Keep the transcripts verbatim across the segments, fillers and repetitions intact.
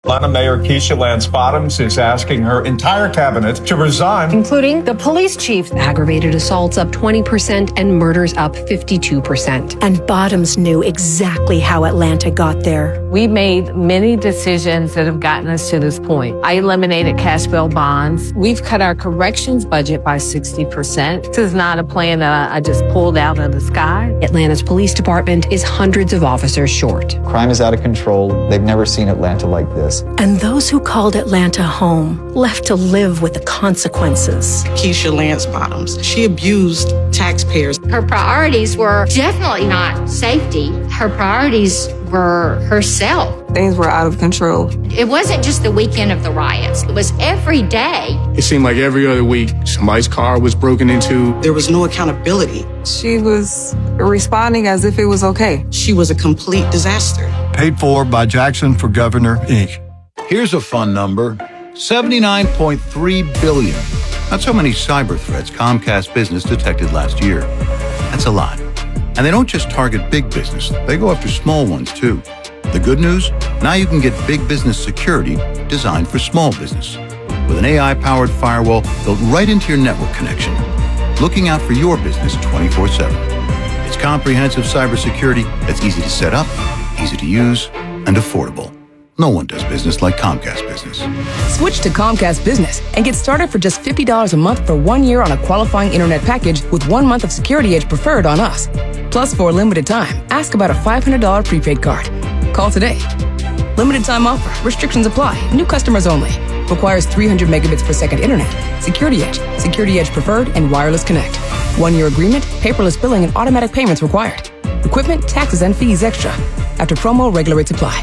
Atlanta Mayor Keisha Lance Bottoms is asking her entire cabinet to resign, including the police chief. Aggravated assaults up twenty percent and murders up fifty-two percent. And Bottoms knew exactly how Atlanta got there. We made many decisions that have gotten us to this point. I eliminated cash bail bonds. We've cut our corrections budget by sixty percent. This is not a plan that I just pulled out of the sky. Atlanta's police department is hundreds of officers short. Crime is out of control. They've never seen Atlanta like this. And those who called Atlanta home left to live with the consequences. Keisha Lance Bottoms, she abused taxpayers. Her priorities were definitely not safety. Her priorities were herself. Things were out of control. It wasn't just the weekend of the riots. It was every day. It seemed like every other week, somebody's car was broken into. There was no accountability. She was responding as if it was okay. She was a complete disaster. Paid for by Jackson for Governor, Incorporated. Here's a fun number, seventy-nine point three billion. That's how many cyber threats Comcast Business detected last year. That's a lot. And they don't just target big business, they go after small ones too. The good news? Now you can get big business security designed for small business. With an A I-powered firewall built right into your network connection, looking out for your business twenty-four seven. It's comprehensive cybersecurity that's easy to set up, easy to use, and affordable. No one does business like Comcast Business. Switch to Comcast Business and get started for just fifty dollars a month for one year on a qualifying internet package with one month of Security Edge preferred on us. Plus, for a limited time, ask about a five hundred dollars prepaid card. Call today. Limited time offer. Restrictions apply. New customers only. Requires three hundred megabits per second internet. Security Edge. Security Edge preferred and wireless connect. One-year agreement, paperless billing, and automatic payments required. Equipment, taxes, and fees extra. After promo, regular rates apply.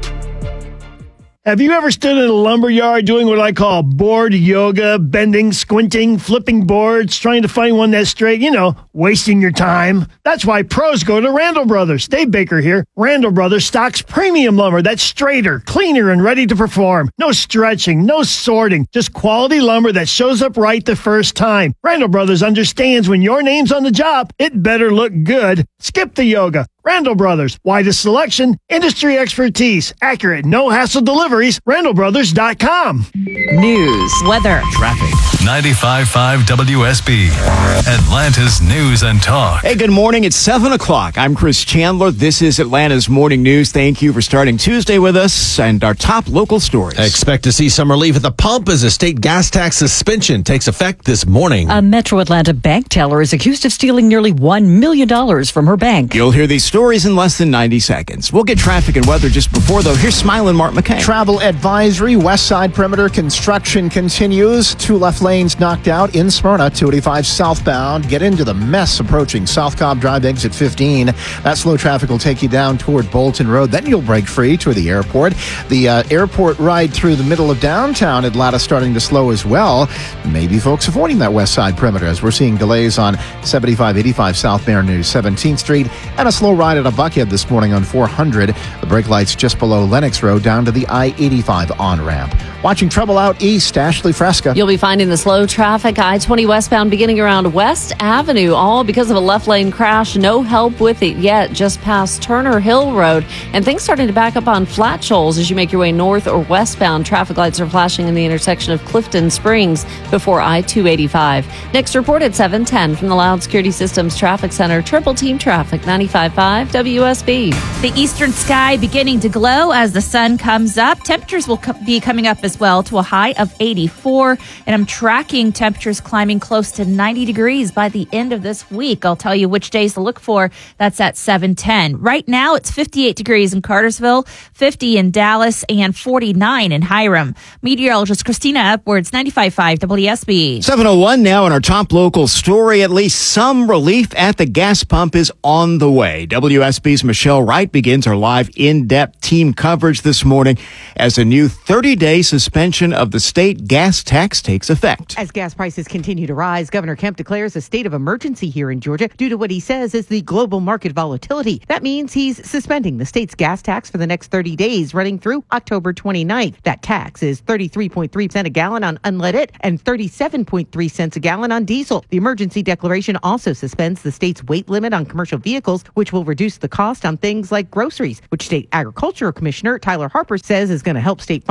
Have you ever stood in a lumber yard doing what I call board yoga, bending, squinting, flipping boards, trying to find one that's straight, you know, wasting your time? That's why pros go to Randall Brothers. Dave Baker here. Randall Brothers stocks premium lumber that's straighter, cleaner, and ready to perform. No stretching, no sorting, just quality lumber that shows up right the first time. Randall Brothers understands when your name's on the job, it better look good. Skip the yoga. Randall Brothers, widest selection, industry expertise, accurate, no-hassle deliveries, randall brothers dot com. News, weather, traffic. ninety-five point five W S B, Atlanta's news and talk. Hey, good morning. It's seven o'clock. I'm Chris Chandler. This is Atlanta's Morning News. Thank you for starting Tuesday with us and our top local stories. Expect to see some relief at the pump as a state gas tax suspension takes effect this morning. A Metro Atlanta bank teller is accused of stealing nearly one million dollars from her bank. You'll hear these stories in less than ninety seconds. We'll get traffic and weather just before, though. Here's Smiling Mark McKay. Travel advisory. West Side Perimeter construction continues. Two left lanes knocked out in Smyrna. two eighty-five southbound. Get into the mess approaching South Cobb Drive exit fifteen. That slow traffic will take you down toward Bolton Road. Then you'll break free to the airport. The uh, airport ride through the middle of downtown Atlanta starting to slow as well. Maybe folks avoiding that West Side Perimeter as we're seeing delays on seventy-five eighty-five southbound near seventeenth Street and a slow ride at a Buckhead this morning on four hundred. The brake lights just below Lenox Road down to the I eighty-five on-ramp. Watching trouble out east, Ashley Fresca. You'll be finding the slow traffic I twenty westbound beginning around West Avenue, all because of a left lane crash. No help with it yet, just past Turner Hill Road. And things starting to back up on Flat Shoals as you make your way north or westbound. Traffic lights are flashing in the intersection of Clifton Springs before I two eighty-five. Next report at seven ten from the Loud Security Systems Traffic Center. Triple Team Traffic, ninety-five point five W S B. The eastern sky beginning to glow as the sun comes up. Temperatures will co- be coming up as well to a high of eighty-four. And I'm tracking temperatures climbing close to ninety degrees by the end of this week. I'll tell you which days to look for. That's at seven ten. Right now, it's fifty-eight degrees in Cartersville, fifty in Dallas, and forty-nine in Hiram. Meteorologist Christina Upwards, ninety-five point five W S B. seven oh one now in our top local story. At least some relief at the gas pump is on the way. W S B's Michelle Wright begins our live in-depth team coverage this morning as a new thirty-day suspension of the state gas tax takes effect. As gas prices continue to rise, Governor Kemp declares a state of emergency here in Georgia due to what he says is the global market volatility. That means he's suspending the state's gas tax for the next thirty days, running through October twenty-ninth. That tax is thirty-three point three cents a gallon on unleaded and thirty-seven point three cents a gallon on diesel. The emergency declaration also suspends the state's weight limit on commercial vehicles, which will reduce the cost on things like groceries, which State Agricultural Commissioner Tyler Harper says is going to help state